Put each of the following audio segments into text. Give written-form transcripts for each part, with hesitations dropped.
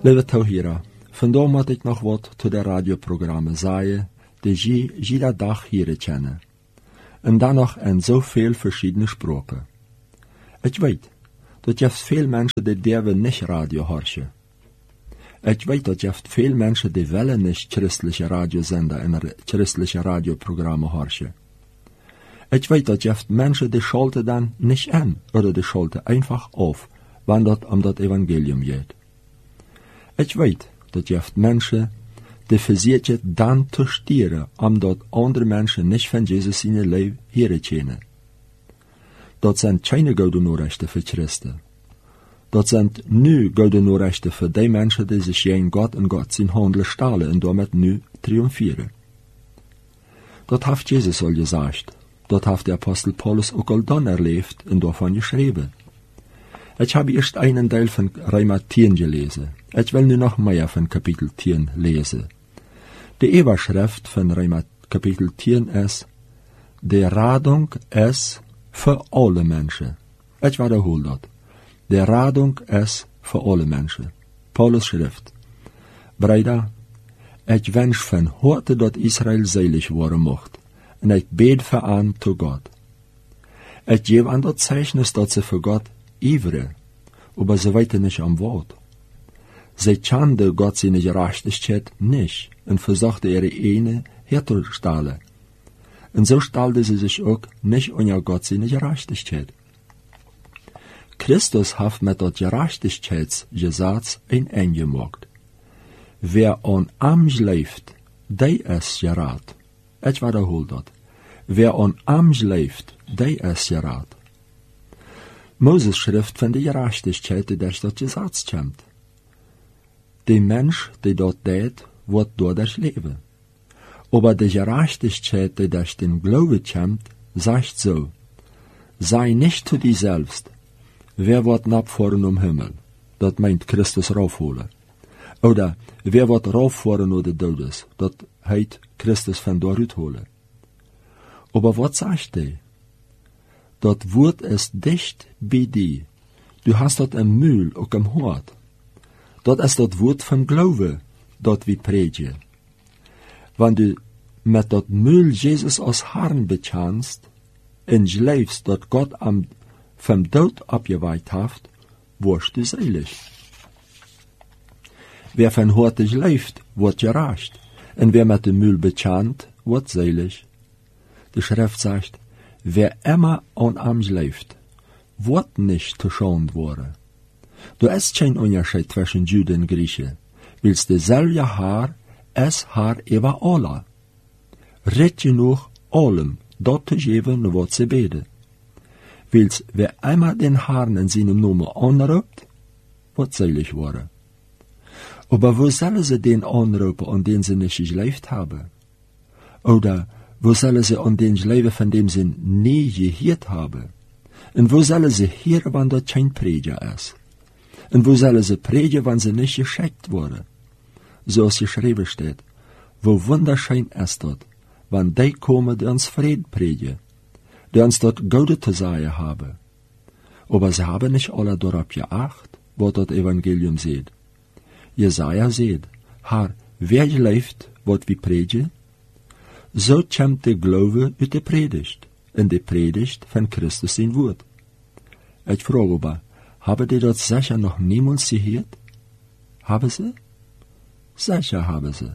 Lieve toehoorders, vandaag moet ik nog wat tot de radioprogrammen zeggen die iedere dag hier kennen. En dan nog in zoveel verschillende spraken. Ik weet dat je veel mensen die durven niet radio horen. Ik weet dat je veel mensen die willen niet christelijke radiozender en christelijke radioprogrammen horen. Ik weet dat je mensen die schalten dan niet aan, oder die schalten einfach auf, wanneer het om dat evangelium gaat. Ik weet dat je mensen die verzieken dan te stieren, omdat andere mensen niet van Jezus in je leven hier kennen. Dat zijn geen goede noorrechten voor Christen. Dat zijn nu goede noorrechten voor die mensen die zich in God en God zijn handelen stalen en daarmee nu triomferen. Dat heeft Jezus al gezegd. Dat heeft de apostel Paulus ook al dan erleefd en daarvan geschreven. Ik heb eerst einen deel van Römer 10 gelezen. Ik wil nu nog meer van kapitel 10 lezen. De Überschrift van Römer kapitel 10 is: De Radung is voor alle mensen. Ik wiederhole dat. De Radung is voor alle mensen. Paulus schrift: Brüder, ik wens van harte dat Israël selig worden mocht. En ik bid voor aan tot God. Ik geef aan dat Zeichnis dat ze voor God iveren, aber ze weten niet am Wort. Zij kennen Gott seine Gerechtigkeit nicht und versuchten ihre eine herzustellen. Und so stellten sie sich auch nicht unter Gott seine Gerechtigkeit. Christus hat mit dat Gerechtigkeitsgesetz ein Ende gemacht. Wer an am leeft, der ist gerat. Ich wiederhole dat. Wer an am leeft, der ist gerat. Moses schrift von der Gerechtigkeit, die durch das Gesetz kommt. Der Mensch, der dort deed, wird dadurch leben. Aber die Gerechtigkeit, die durch den Glauben kommt, sagt so: Sei nicht zu dir selbst. Wer wird abfahren Himmel? Das meint Christus raufholen. Oder wer wird rauffahren nur de Todes? Das heißt Christus von dort holen. Aber was sagt der? Das Wort ist dicht bei dir. Du hast das im Mühl und im Hort. Dat is dat woord van Glaube, dat we predigen. Wenn du met dat Mühl Jesus als Herrn bekennst, en leefst dat Gott vom Tod abgeweiht heeft, wirst du selig. Wer von Hortig leeft, wird gerecht, en wer met de Mühl bekennt, wird selig. De Schrift sagt: Wer immer an am leeft, wird nicht geschont worden. Du ist kein Unterschied zwischen Juden und Griechen. Willst du selber Haar, es Haar über alle. Red genug allem, dort zu geben, was sie beten. Willst wer einmal den Herrn in seinem Namen anruft, wird selig worden. Aber wo sollen sie den anrufen, an den sie nicht gelebt haben? Oder wo sollen sie an den leben, von dem sie nie gehört haben? Und wo sollen sie hören, wenn dort kein Prediger ist? Und wo sollen sie predigen, wenn sie nicht geschickt wurden? So als geschrieben steht: Wo wunderschön ist dort, wenn die kommen, die uns Frieden predigen, die uns dort Gute zu sagen haben. Aber sie haben nicht alle darauf geachtet, was das Evangelium sieht. Jesaja sieht: Herr, wer leeft, wat wir predigen? So kommt der Glaube uit de Predigt, in de Predigt von Christus sein Wort. Ich frage aber, haben die dort sicher noch niemals gehört? Haben sie? Sicher haben sie.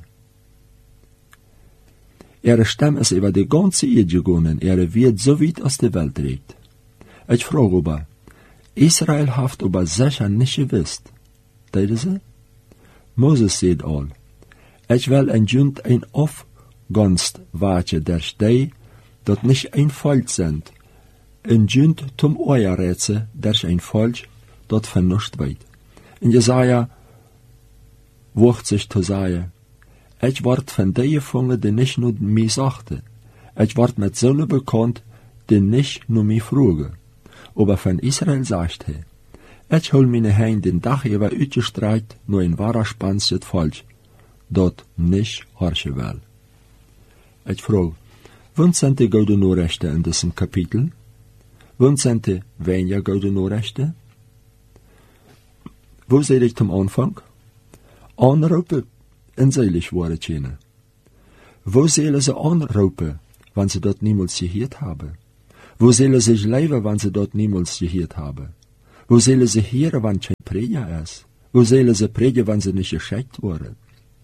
Ihre Stimme ist über die ganze Erde gegangen, wird so weit aus der Welt reicht. Ich frage aber, Israel hat aber sicher nicht gewusst. Deide sie? Moses sagt all: Ich will ein Jund ein Aufgunst wachen durch die, dat nicht ein Volk sind. Ein Jund zum Euerrätze durch ein Volk, dat vernuscht weit. In Jesaja wucht sich zu sagen: Ich ward von die gefangen, die nicht nur mich sagte. Ich ward mit Söhne bekannt, die nicht nur mich frugen. Aber von Israel sagt er: Ich hol meine Hein den Dach über uitgestreit, nur ein wahrer spanisches Volk, dat nicht horchen will. Ich frage, wann sind die gouden Nachrichten in diesem Kapitel? Wann sind die weniger gouden Nachrichten? Wo sehe ich zum Anfang? Anroepen en selig worden kennen. Wo zullen ze anroepen, wanneer ze dat niemals gehoord hebben? Wo zullen ze leven, wanneer ze dat niemals gehoord hebben? Wo zullen ze hören, wanneer geen prediger is? Wo zullen ze predigen, wanneer ze niet geschickt worden?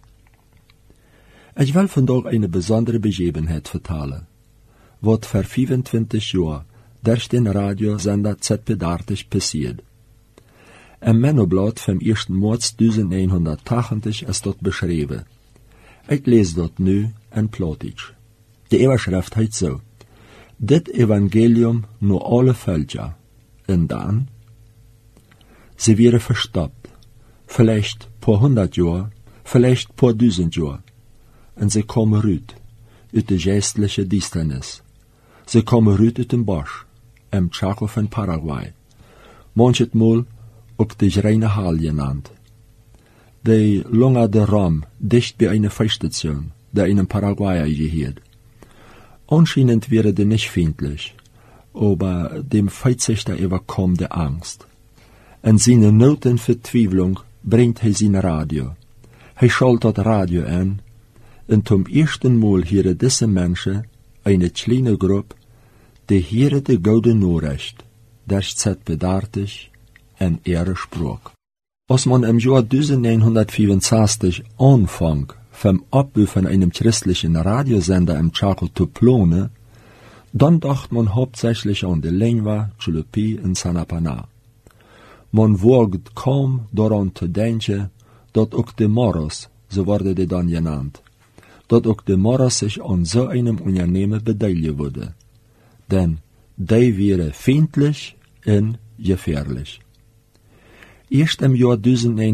Ik wil vandaag een bijzondere begebenheid vertellen. Wat voor 25 jaar durch den Radiosender ZP30 passiert. Im Mennoblad vom 1. März 1980 ist dort beschrieben. Ich lese dort nu in Plattdeutsch. Die Überschrift heißt so: Dit Evangelium nur alle Völker. Und dann? Sie wären verstoppt. Vielleicht paar 100 Jahre, vielleicht paar 1000 Jahre. Und sie kommen rüt, uit de geistliche Distanz. Sie kommen rüt uit dem Bosch, im Chaco von Paraguay. Manchet Mal op de reine Hall genannt. Die lange de Ram, dicht bei einer Feststation, der in Paraguay gehört. Anscheinend wäre die nicht feindlich, aber dem Feitzichter überkommt die Angst. In seine Not und Verzweiflung bringt er sein Radio. Er schaltet das Radio an, und zum ersten Mal hören diese Menschen, eine kleine Gruppe, die hören die gute Nachricht, durch ZP30 en ihre Sprache. Als man im Jahr 1965 anfängt, vom Abbau von einem christlichen Radiosender im Chaco zu planen, dann dachte man hauptsächlich an die Lengua, Chulupi und Sanapana. Man wagt kaum daran zu denken, dass auch die Moros, so wurde die dann genannt, dass auch die Moros sich an so einem Unternehmen beteiligen würde. Denn die wäre feindlich und gefährlich. Erst im Jahr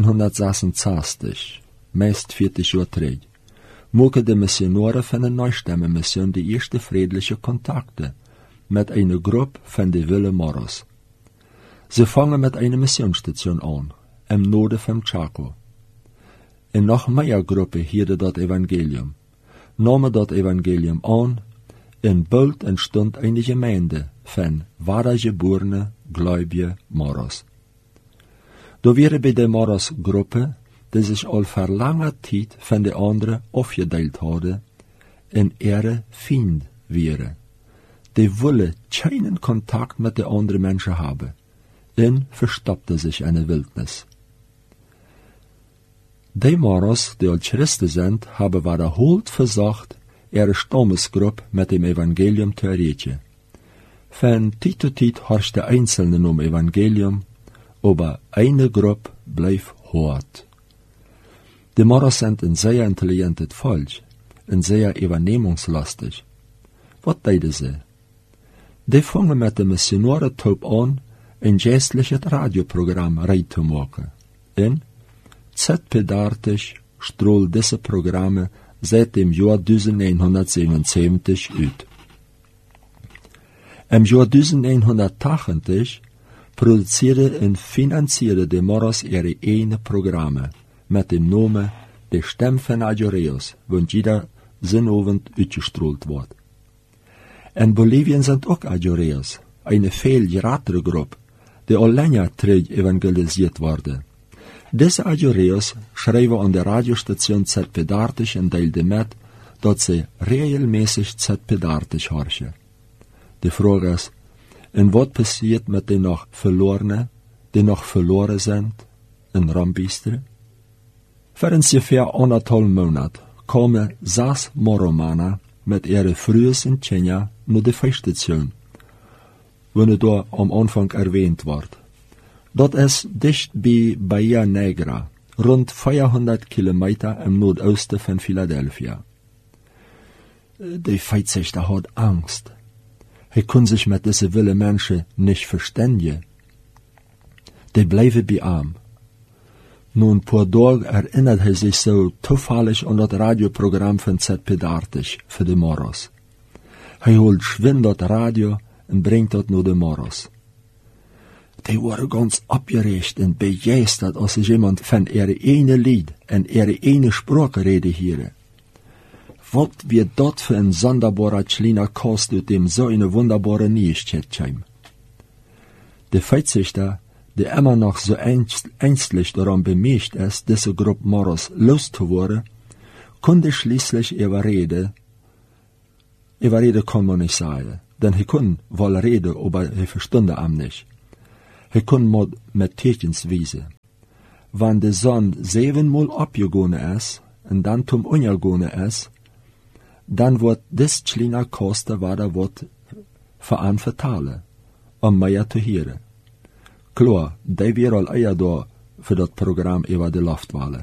1966, meist 40 Jahre zurück, machen die Missionare von der Neustammenmission die ersten friedlichen Kontakte mit einer Gruppe von den Wille Moros. Sie fangen mit einer Missionsstation an, im Norden vom Chaco. In noch mehr Gruppe hörte das Evangelium, nahmen das Evangelium an, und bald entstand eine Gemeinde von wahrgeborene, gläubige Moros. Da wäre bei der Moros-Gruppe, die sich all vor langer Zeit von der anderen aufgeteilt hatte, in ihre Feind wäre. Die wolle keinen Kontakt mit den anderen Menschen haben, und verstoppte sich in der Wildnis. Die Moros, die als Christen sind, haben wiederholt versucht, ihre Stammesgruppe mit dem Evangelium zu erreichen. Von Zeit zu Zeit herrschte Einzelne um Evangelium, aber eine Gruppe bleibt hart. Die Moros sind ein sehr intelligentes Volk und sehr übernehmungslastig. Was deiden sie? Die fangen mit dem Missionarentop an, ein geistliches Radioprogramm reinzumachen. Und ZP30 strahlt diese Programme seit dem Jahr 1977 uit. Im Jahr 1980 produzierte und finanzierte die Moros ihre eigenen Programme mit dem Namen Die Stimme von Ajoreos, wo jeder Sinnabend ausgestrahlt wird. In Bolivien sind auch Ajoreos, eine viel geratere Gruppe, die all länger zurück evangelisiert wurde. Diese Ajoreos schreiben an der Radiostation ZP30 und teilten mit, dass sie regelmäßig ZP30 horchen. Die Frage ist, und was passiert mit den noch Verlorenen, die noch verloren sind, in Rambistre? Für ungefähr 1,5 Monate kamen 6 Moromana mit ihren frühesten Kenia nach der Feststation, wo da am Anfang erwähnt wird. Das ist dicht bei Bahia Negra, rund 400 Kilometer im Nordosten von Philadelphia. Die Feitzichter hat Angst. Er kann sich mit diesen wilden Menschen nicht verständigen. Die bleiben bei ihm. Nun ein paar Tage erinnert er sich so zufällig an das Radioprogramm von ZP30 für die Moros. Er holt schwind das Radio und bringt das nur den Moros. Die waren ganz abgeregt und begeistert, als sich jemand von ihre eine Lied und ihre eine Sprache rede höre. Was wird dort für ein sonderbarer kleiner Kost, aus dem so eine wunderbare Neuigkeit kam? Die Feitzichter, der immer noch so ängstlich daran bemüht ist, diese Gruppe Moros loszuwerden, konnte schließlich überreden kann man nicht sagen, denn er kann wohl reden, aber er verstünde am nicht. Er kann mit Tekens wiesen. Wenn die Sonne 7-mal abgegangen ist, und dann zum Untergangen ist, dann wird das kleine Kosten weiter vertalen, mehr zu hören. Klar, die wäre all eher da für das Programm über die Luftwelle.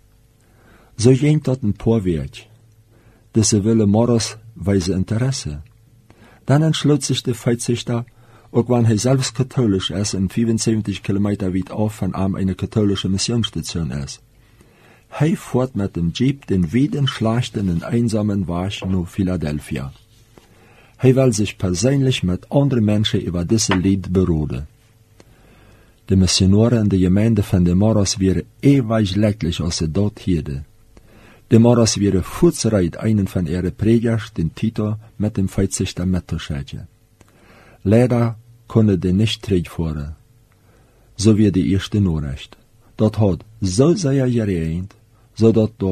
So geht das ein paar Weg. Diese Wille Morris weise Interesse. Dann entschloss sich der Feitzichter, auch wenn er selbst katholisch ist und 75 Kilometer weit auf von ihm eine katholische Missionsstation ist. Er fährt mit dem Jeep den weiten, schlechten und einsamen Weg nach Philadelphia. Er will sich persönlich mit anderen Menschen über diese Lied beraten. Die Missionare in der Gemeinde von den Moros wären ewig glücklich, als sie dort hielten. Die Moros wären fortschreit einen von ihren Prägers, den Tito, mit dem Feitzichter mitzuschätzen. Leider konnte der nicht zurückfahren. So wie die erste Nachricht. Dort hat so sehr geregnet, so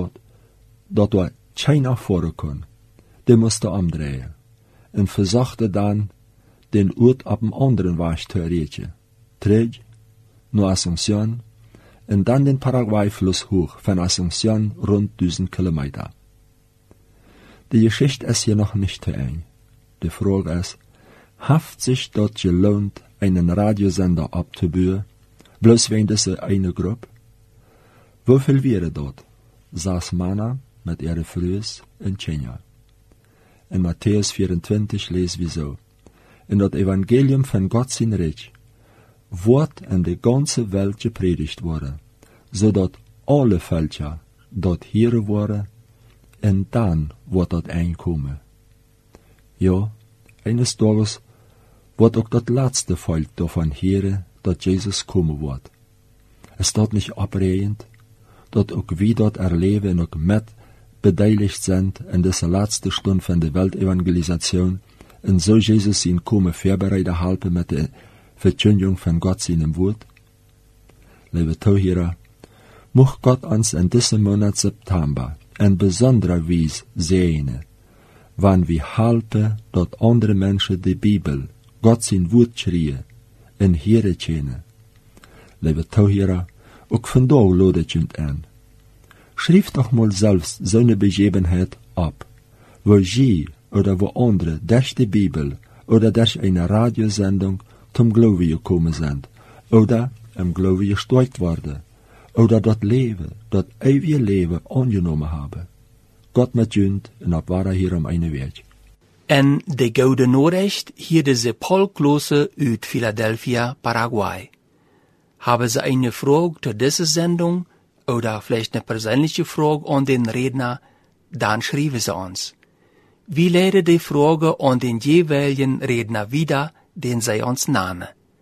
dort keiner fahren kann. Der musste umdrehen und versuchte dann, den Ort auf dem anderen Weg zu erreichen. Zurück nach Asunción und dann den Paraguay-Fluss hoch, von Asunción rund 1000 Kilometer. Die Geschichte ist hier noch nicht zu Ende. Die Frage ist, hat sich dort gelohnt, einen Radiosender abzubauen, bloß wegen dieser eine Gruppe? Wie viel wäre dort? 6 Männer mit ihren Frühs in Kenia. In Matthäus 24 lesen wir so: In das Evangelium von Gott sein Reich wird in die ganze Welt gepredigt worden, so dat alle Völker dort hören worden, und dann wird dort einkommen. Ja, eines Tages wird auch das letzte Volk davon hören, dass Jesus kommen wird. Es dort nicht abregend, dass auch wir dort erleben und auch mit beteiligt sind in dieser letzten Stunde von der Weltevangelisation, und so Jesus ihn kommen vorbereiten helfen mit der Verkündigung von Gott seinem Wort. Liebe Zuhörer, mag Gott uns in diesem Monat September in besonderer Weise sehen, wann wir helfen, dass andere Menschen die Bibel, Gott sein Wort schreien, in Hören können. Liebe Zuhörer, auch von da lade ich uns an. Schrieb doch mal selbst so eine Begebenheit ab, wo Sie oder wo andere durch die Bibel oder durch eine Radiosendung zum Glauben gekommen sind, oder im Glauben gestärkt worden, oder dort Leben, dort ewige Leben angenommen haben. Gott mit Jünd und ab war hier eine Weg. En de Goude Nachricht hier diese Paul Klose uit Philadelphia, Paraguay. Haben Sie eine Frage zu dieser Sendung oder vielleicht eine persönliche Frage an den Redner, dann schreiben Sie uns. Wir leiten die Frage an den jeweiligen Redner wieder, den Sie uns nennen.